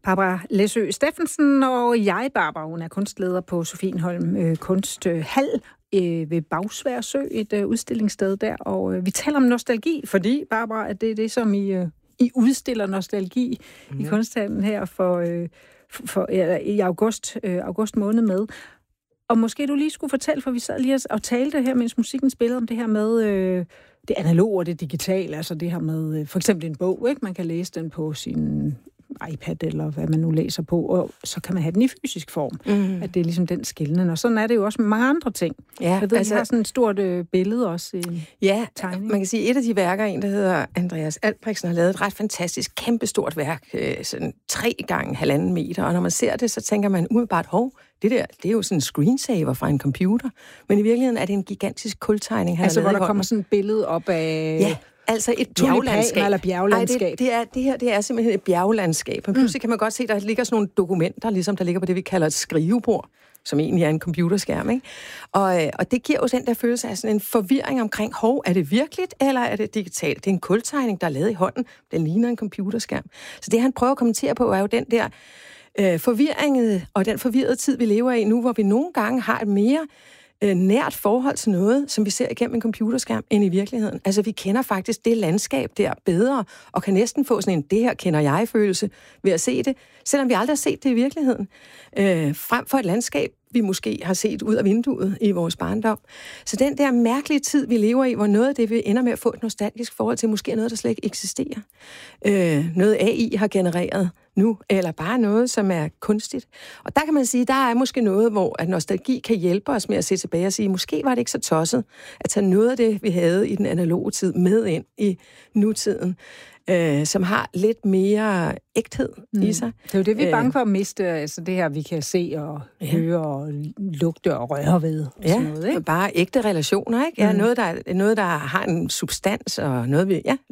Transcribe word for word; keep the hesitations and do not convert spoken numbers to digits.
Barbara Læsø Steffensen og jeg, Barbara, hun er kunstleder på Sofienholm øh, Kunsthal øh, ved Bagsværd Sø, et øh, udstillingssted der, og øh, vi taler om nostalgi, fordi, Barbara, at det er det, som I, øh, I udstiller nostalgi mm. i kunsthallen her for, øh, for, for ja, i august, øh, august måned med. Og måske du lige skulle fortælle, for vi sad lige og talte her, mens musikken spillede, om det her med øh, det analoge og det digitale, altså det her med øh, for eksempel en bog, ikke? Man kan læse den på sin iPad, eller hvad man nu læser på, og så kan man have den i fysisk form. Mm. At det er ligesom den skillende. Og sådan er det jo også med mange andre ting. Ja, jeg ved, altså, jeg har sådan et stort øh, billede også. En ja, tegning. Man kan sige, et af de værker, en der hedder Andreas Albrechtsen, har lavet et ret fantastisk, kæmpestort værk, øh, sådan tre gange halvanden meter, og når man ser det, så tænker man umiddelbart, hov, det der, det er jo sådan en screensaver fra en computer, men i virkeligheden er det en gigantisk kultegning, han altså, har lavet. Altså, hvor der kommer sådan et billede op af... Ja. Altså et bjerglandskab. Eller bjerglandskab. Ej, det, det, er, det her det er simpelthen et bjerglandskab. Men pludselig mm. kan man godt se, at der ligger sådan nogle dokumenter, ligesom der ligger på det, vi kalder et skrivebord, som egentlig er en computerskærm, ikke? Og, og det giver jo den der følelse af sådan en forvirring omkring, hov, er det virkeligt, eller er det digitalt? Det er en kultegning, der er lavet i hånden. Den ligner en computerskærm. Så det, han prøver at kommentere på, er jo den der øh, forvirring og den forvirrede tid, vi lever i nu, hvor vi nogle gange har et mere nært forhold til noget, som vi ser igennem en computerskærm, end i virkeligheden. Altså, vi kender faktisk det landskab der bedre, og kan næsten få sådan en, det her kender jeg-følelse ved at se det, selvom vi aldrig har set det i virkeligheden. Øh, frem for et landskab, vi måske har set ud af vinduet i vores barndom. Så den der mærkelige tid, vi lever i, hvor noget af det, vi ender med at få et nostalgisk forhold til, måske er noget, der slet ikke eksisterer. Øh, noget A I har genereret nu, eller bare noget, som er kunstigt. Og der kan man sige, der er måske noget, hvor at nostalgi kan hjælpe os med at se tilbage og sige, måske var det ikke så tosset at tage noget af det, vi havde i den analoge tid, med ind i nutiden, øh, som har lidt mere ægthed mm. i sig. Det er jo det, vi er bange for at miste, altså det her, vi kan se og ja. høre og lugte og røre ved. Og ja, sådan noget, ikke? Bare ægte relationer, ikke? Ja, mm. noget, der, noget, der har en substans, og noget, vi, ja,